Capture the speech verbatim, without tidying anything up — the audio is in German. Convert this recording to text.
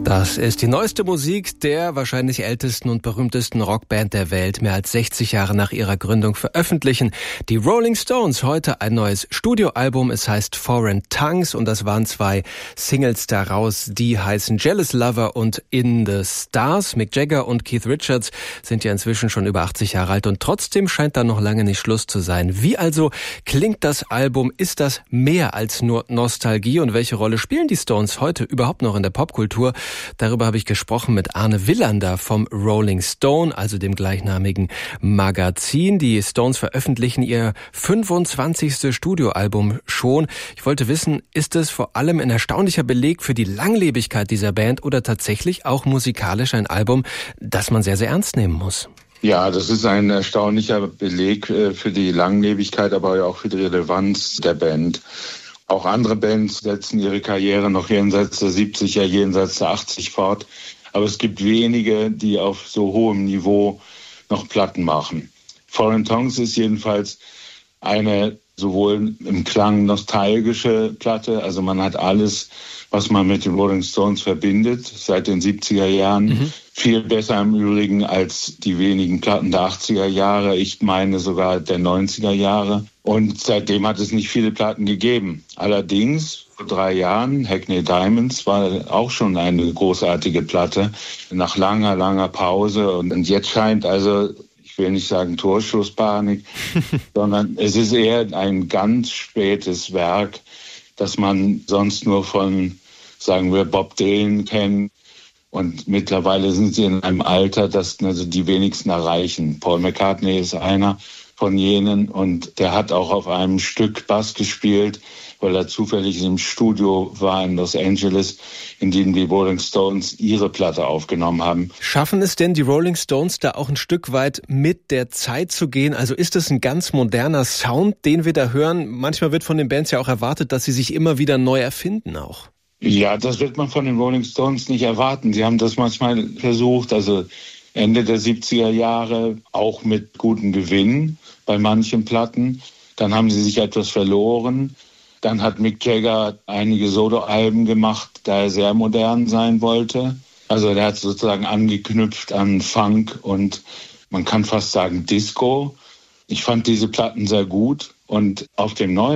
Das ist die neueste Musik der wahrscheinlich ältesten und berühmtesten Rockband der Welt, mehr als sechzig Jahre nach ihrer Gründung veröffentlichen die Rolling Stones heute ein neues Studioalbum. Es heißt Foreign Tongues und das waren zwei Singles daraus, die heißen Jealous Lover und In the Stars. Mick Jagger und Keith Richards sind ja inzwischen schon über achtzig Jahre alt und trotzdem scheint da noch lange nicht Schluss zu sein. Wie also klingt das Album? Ist das mehr als nur Nostalgie und welche Rolle spielen die Stones heute überhaupt noch in der Popkultur? Darüber habe ich gesprochen mit Arne Willander vom Rolling Stone, also dem gleichnamigen Magazin. Die Stones veröffentlichen ihr fünfundzwanzigste Studioalbum schon. Ich wollte wissen, ist es vor allem ein erstaunlicher Beleg für die Langlebigkeit dieser Band oder tatsächlich auch musikalisch ein Album, das man sehr, sehr ernst nehmen muss? Ja, das ist ein erstaunlicher Beleg für die Langlebigkeit, aber auch für die Relevanz der Band. Auch andere Bands setzen ihre Karriere noch jenseits der siebziger, jenseits der achtzig fort. Aber es gibt wenige, die auf so hohem Niveau noch Platten machen. Foreign Tongues ist jedenfalls eine sowohl im Klang nostalgische Platte, also man hat alles, was man mit den Rolling Stones verbindet, seit den siebziger Jahren. Mhm. Viel besser im Übrigen als die wenigen Platten der achtziger Jahre, ich meine sogar der neunziger Jahre. Und seitdem hat es nicht viele Platten gegeben. Allerdings, vor drei Jahren, Hackney Diamonds war auch schon eine großartige Platte, nach langer, langer Pause. Und jetzt scheint also, ich will nicht sagen Torschusspanik, sondern es ist eher ein ganz spätes Werk, das man sonst nur von, sagen wir, Bob Dylan kennt. Und mittlerweile sind sie in einem Alter, das also die wenigsten erreichen. Paul McCartney ist einer von jenen und der hat auch auf einem Stück Bass gespielt, weil er zufällig im Studio war in Los Angeles, in dem die Rolling Stones ihre Platte aufgenommen haben. Schaffen es denn die Rolling Stones da auch ein Stück weit mit der Zeit zu gehen? Also ist es ein ganz moderner Sound, den wir da hören? Manchmal wird von den Bands ja auch erwartet, dass sie sich immer wieder neu erfinden auch. Ja, das wird man von den Rolling Stones nicht erwarten. Sie haben das manchmal versucht, also Ende der siebziger Jahre, auch mit gutem Gewinn bei manchen Platten. Dann haben sie sich etwas verloren. Dann hat Mick Jagger einige Soloalben gemacht, da er sehr modern sein wollte. Also er hat sozusagen angeknüpft an Funk und man kann fast sagen Disco. Ich fand diese Platten sehr gut und auf dem neuen